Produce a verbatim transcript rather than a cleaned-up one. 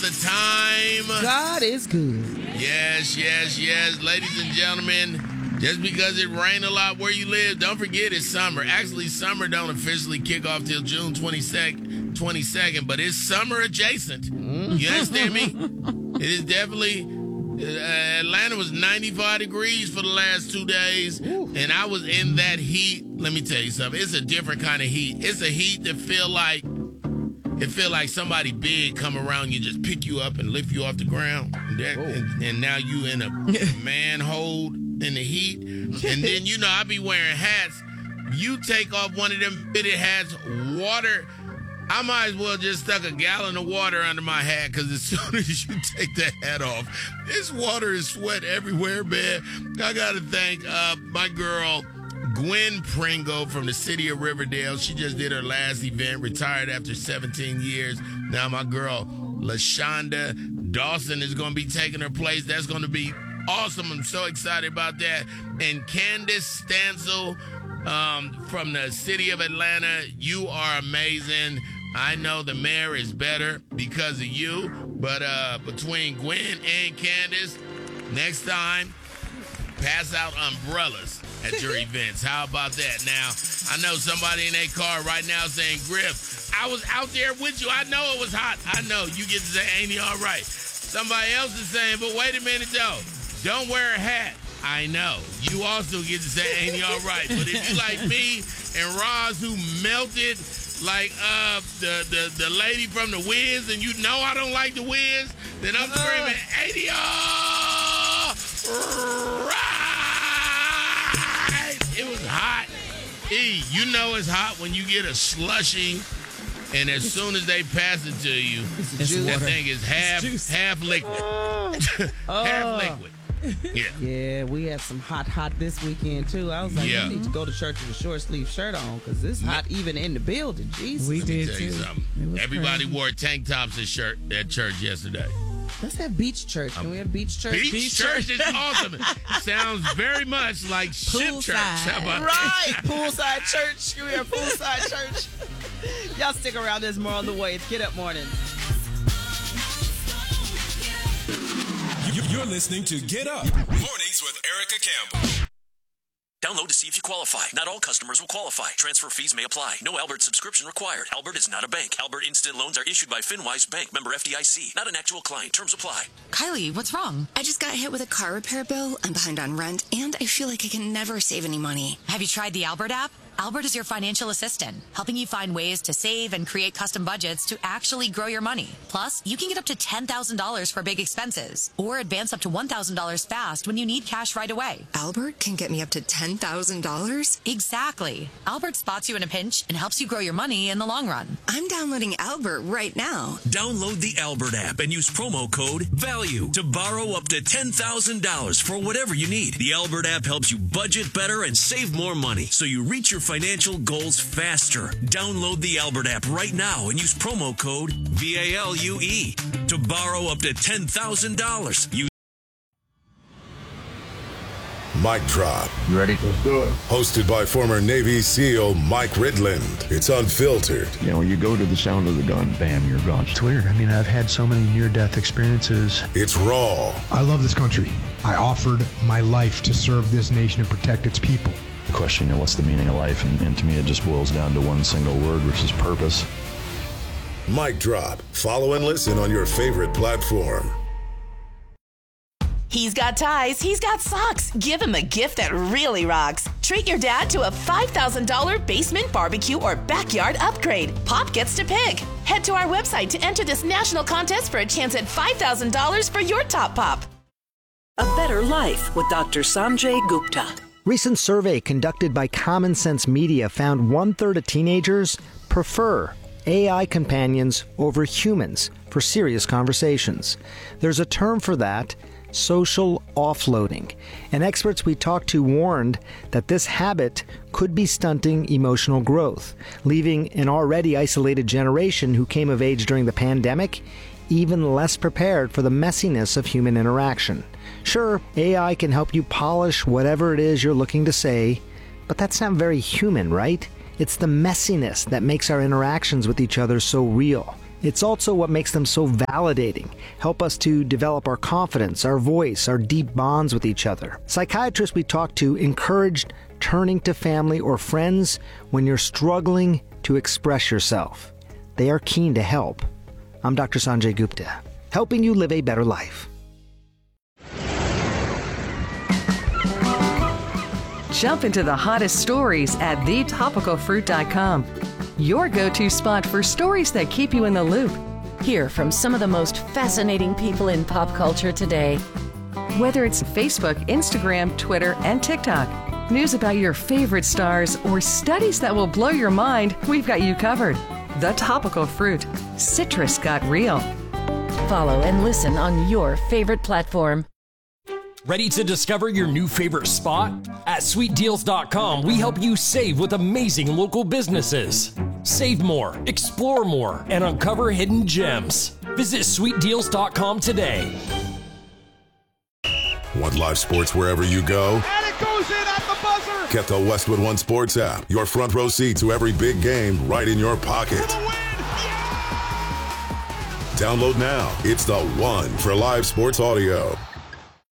The time. God is good. Yes, yes, yes. Ladies and gentlemen, just because it rained a lot where you live, don't forget it's summer. Actually, summer don't officially kick off till June twenty-second, twenty-second, but it's summer adjacent. You understand me? It is definitely... Uh, Atlanta was ninety-five degrees for the last two days, Ooh. and I was in that heat. Let me tell you something. It's a different kind of heat. It's a heat that feel like it feel like somebody big come around you, just pick you up and lift you off the ground, and, that, and, and now you in a manhole in the heat. And then you know I be wearing hats. You take off one of them fitted hats, water. I might as well just stuck a gallon of water under my hat, because as soon as you take that hat off, this water is sweat everywhere, man. I got to thank uh, my girl, Gwen Pringle from the city of Riverdale. She just did her last event, retired after seventeen years. Now my girl, LaShonda Dawson, is going to be taking her place. That's going to be awesome. I'm so excited about that. And Candace Stansel um, from the city of Atlanta, you are amazing. I know the mayor is better because of you, but uh, between Gwen and Candace, next time, pass out umbrellas at your events. How about that? Now, I know somebody in their car right now saying, Griff, I was out there with you. I know it was hot. I know. You get to say, ain't he all right? Somebody else is saying, but wait a minute, though. Don't wear a hat. I know. You also get to say, ain't he all right? But if you like me and Roz, who melted like uh, the, the, the lady from The Wiz, and you know I don't like The Wiz, then I'm screaming, ain't he all right? It was hot. E, you know it's hot when you get a slushie, and as soon as they pass it to you, that thing is half half liquid. half liquid. Yeah. Yeah, we had some hot, hot this weekend, too. I was like, yeah. I need to go to church with a short sleeve shirt on, because it's hot even in the building. Jesus. We Let did, tell you too. something. Everybody crazy. wore tank tops at, shirt, at church yesterday. Let's have beach church. Can um, we have beach church? Beach, beach church is awesome. Sounds very much like ship church. How about right. Poolside church. Can we have poolside church? Y'all stick around. There's more on the way. It's Get Up Morning. You're listening to Get Up Mornings with Erica Campbell. Download to see if you qualify. Not all customers will qualify. Transfer fees may apply. No Albert subscription required. Albert is not a bank. Albert Instant Loans are issued by FinWise Bank, member F D I C. Not an actual client. Terms apply. Kylie, what's wrong? I just got hit with a car repair bill. I'm behind on rent, and I feel like I can never save any money. Have you tried the Albert app? Albert is your financial assistant, helping you find ways to save and create custom budgets to actually grow your money. Plus, you can get up to ten thousand dollars for big expenses, or advance up to one thousand dollars fast when you need cash right away. Albert can get me up to ten thousand dollars? Exactly. Albert spots you in a pinch and helps you grow your money in the long run. I'm downloading Albert right now. Download the Albert app and use promo code VALUE to borrow up to ten thousand dollars for whatever you need. The Albert app helps you budget better and save more money, so you reach your financial goals faster. Download the Albert app right now and use promo code V A L U E to borrow up to ten thousand dollars. Use Mic Drop. You ready? Let's do it. Hosted by former Navy SEAL Mike Ridland. It's unfiltered. You know, when you go to the sound of the gun, bam, you're gone. It's weird. I mean, I've had so many near-death experiences. It's raw. I love this country. I offered my life to serve this nation and protect its people. The question, you know, what's the meaning of life? And, and to me, it just boils down to one single word, which is purpose. Mic Drop. Follow and listen on your favorite platform. He's got ties, he's got socks. Give him a gift that really rocks. Treat your dad to a five thousand dollars basement barbecue or backyard upgrade. Pop gets to pick. Head to our website to enter this national contest for a chance at five thousand dollars for your top pop. A Better Life with Doctor Sanjay Gupta. Recent survey conducted by Common Sense Media found one-third of teenagers prefer A I companions over humans for serious conversations. There's a term for that, social offloading, and experts we talked to warned that this habit could be stunting emotional growth, leaving an already isolated generation who came of age during the pandemic even less prepared for the messiness of human interaction. Sure, A I can help you polish whatever it is you're looking to say, but that's not very human, right? It's the messiness that makes our interactions with each other so real. It's also what makes them so validating, help us to develop our confidence, our voice, our deep bonds with each other. Psychiatrists we talked to encouraged turning to family or friends when you're struggling to express yourself. They are keen to help. I'm Doctor Sanjay Gupta, helping you live a better life. Jump into the hottest stories at the topical fruit dot com. Your go-to spot for stories that keep you in the loop. Hear from some of the most fascinating people in pop culture today. Whether it's Facebook, Instagram, Twitter, and TikTok, news about your favorite stars, or studies that will blow your mind, we've got you covered. The Topical Fruit. Citrus got real. Follow and listen on your favorite platform. Ready to discover your new favorite spot? At sweet deals dot com, we help you save with amazing local businesses. Save more, explore more, and uncover hidden gems. Visit sweet deals dot com today. Want live sports wherever you go? And it goes in at the buzzer! Get the Westwood One Sports app. Your front row seat to every big game right in your pocket. Download now. It's the one for live sports audio.